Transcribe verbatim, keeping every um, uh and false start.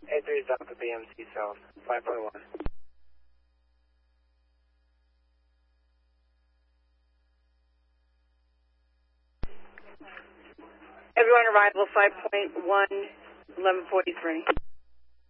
A three is Alpha B M C South, five point one. Everyone arrival five point one, eleven forty-three.